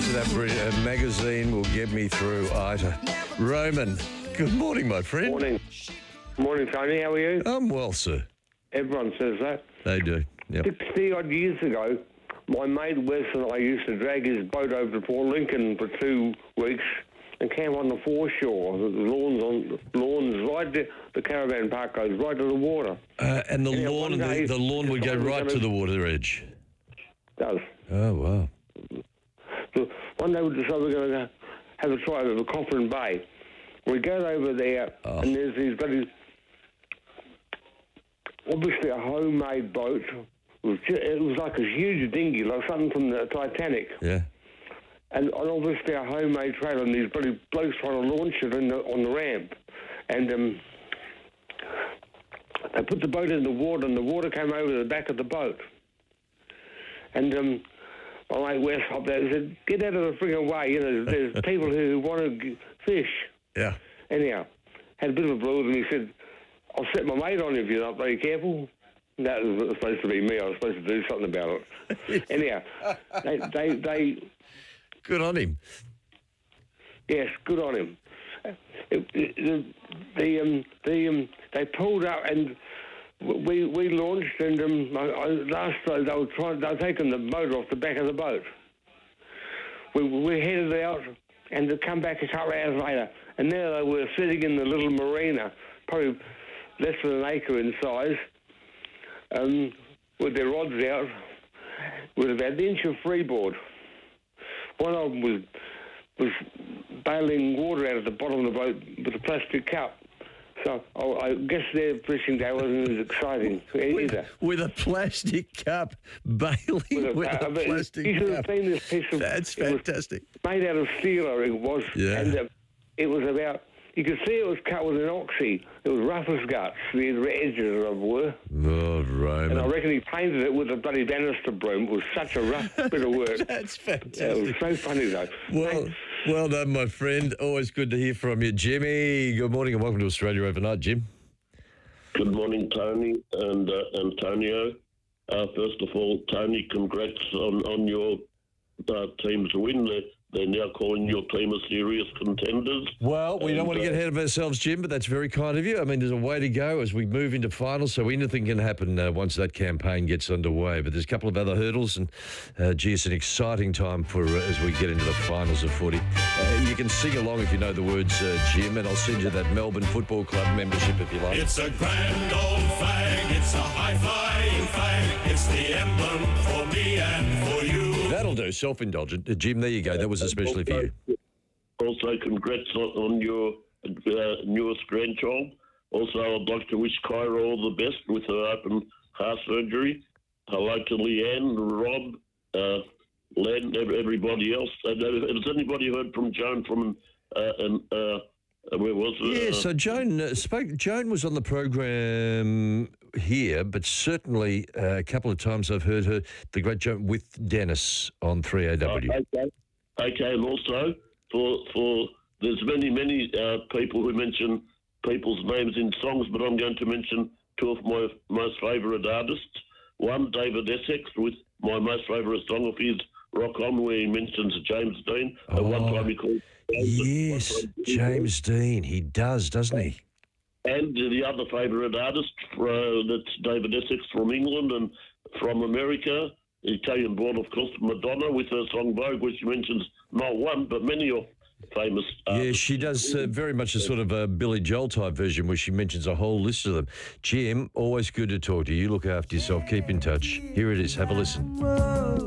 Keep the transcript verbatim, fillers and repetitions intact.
pages of that Brit- uh, magazine will get me through either. Roman, good morning, my friend. Morning. Morning, Tony. How are you? I'm well, sir. Everyone says that. They do. Yep. sixty-odd years ago, my mate Wes and I used to drag his boat over to Port Lincoln for two weeks and camp on the foreshore. The lawns, on, lawns right there. The caravan park goes right to the water. Uh, and the Yeah, lawn, one day- the, the lawn would go one right day- to the water edge. Does. Oh, wow. So one day we decided we're going to have a try over Cochrane Bay. We go over there, Oh. and there's these bloody, obviously a homemade boat. It was, ju- it was like a huge dinghy, like something from the Titanic. Yeah. And, and obviously a homemade trailer, and these bloody blokes trying to launch it in the, on the ramp. And um, they put the boat in the water, and the water came over the back of the boat. And um, my mate Wes up there said, "Get out of the frigging way, you know, there's people who want to g- fish." Yeah. Anyhow, had a bit of a blow with him. He said, "I'll set my mate on you if you're not very careful." That was supposed to be me. I was supposed to do something about it. Anyhow, they, they, they, Good on him. yes, good on him. It, it, the, the, um, the, um, they pulled up and we we launched, and um, I, I, last day they were trying, they were taking the motor off the back of the boat. We we headed out, and to come back a couple of hours later, and there they were sitting in the little marina, probably less than an acre in size, um, with their rods out, with about an inch of freeboard. One of them was was bailing water out of the bottom of the boat with a plastic cup. So oh, I guess their fishing day wasn't as exciting either. With a plastic cup, bailing with, With a, a- uh, but plastic you should cup. have seen this piece of... That's it was fantastic. made out of steel, it was. Yeah. And uh, it was about... You could see it was cut with an oxy. It was rough as guts. The edges of it were. Oh, And I Roman. reckon he painted it with a bloody banister broom. It was such a rough bit of work. That's Yeah, it was fantastic. so funny, though. Well, well done, my friend. Always good to hear from you. Jimmy, good morning and welcome to Australia Overnight, Jim. Good morning, Tony and uh, Antonio. Uh, first of all, Tony, congrats on, on your uh, team's win. They're, they're now calling your team a serious contenders. Well, we don't And, want to get uh, ahead of ourselves, Jim, but that's very kind of you. I mean, there's a way to go as we move into finals, so anything can happen uh, once that campaign gets underway. But there's a couple of other hurdles, and uh, gee, it's an exciting time for uh, as we get into the finals of footy. Uh, you can sing along if you know the words, uh, Jim, and I'll send you that Melbourne Football Club membership if you like. It's a grand old flag, it's a high-flying flag, it's the emblem for me and for you. That'll do, self-indulgent. Uh, Jim, there you go. That was especially for you. Also, congrats on, on your uh, newest grandchild. Also, I'd like to wish Kyra all the best with her open heart surgery. Hello to Leanne, Rob, uh, Len, ev- everybody else. Uh, has anybody heard from Joan from uh, and, uh, where was it? Yeah, Uh, so Joan uh, spoke. Joan was on the program here, but certainly uh, a couple of times I've heard her, the great Joan, with Dennis on three A W. Okay. Okay, and also for for there's many many uh, people who mention people's names in songs, but I'm going to mention two of my most favourite artists. One, David Essex, with my most favourite song of his, "Rock On," where he mentions James Dean. At one Oh, time he called Yes, James Dean. He does, doesn't he? And the other favourite artist, uh, that's David Essex from England and from America, Italian-born, of course, Madonna, with her song Vogue, which mentions not one, but many of famous Yeah, artists. she does uh, very much a sort of a Billy Joel type version where she mentions a whole list of them. Jim, always good to talk to you. You look after yourself. Keep in touch. Here it is. Have a listen.